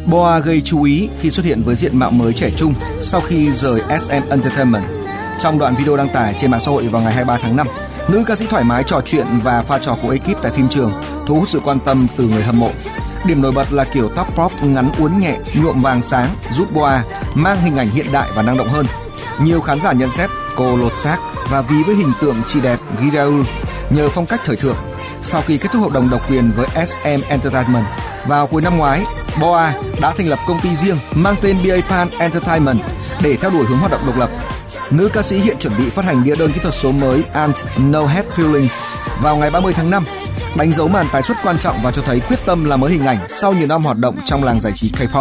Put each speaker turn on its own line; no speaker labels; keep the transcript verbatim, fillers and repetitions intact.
Boa gây chú ý khi xuất hiện với diện mạo mới trẻ trung sau khi rời ét em Entertainment. Trong đoạn video đăng tải trên mạng xã hội vào ngày hai mươi ba tháng năm, nữ ca sĩ thoải mái trò chuyện và pha trò của ekip tại phim trường, thu hút sự quan tâm từ người hâm mộ. Điểm nổi bật là kiểu tóc pop ngắn uốn nhẹ, nhuộm vàng sáng giúp Boa mang hình ảnh hiện đại và năng động hơn. Nhiều khán giả nhận xét cô lột xác và ví với hình tượng chị đẹp Gidaur nhờ phong cách thời thượng. Sau khi kết thúc hợp đồng độc quyền với ét em Entertainment vào cuối năm ngoái, Boa đã thành lập công ty riêng mang tên bê a Pan Entertainment để theo đuổi hướng hoạt động độc lập. Nữ ca sĩ hiện chuẩn bị phát hành đĩa đơn kỹ thuật số mới And No Hard Feelings vào ngày ba mươi tháng năm, đánh dấu màn tái xuất quan trọng và cho thấy quyết tâm làm mới hình ảnh sau nhiều năm hoạt động trong làng giải trí K-pop.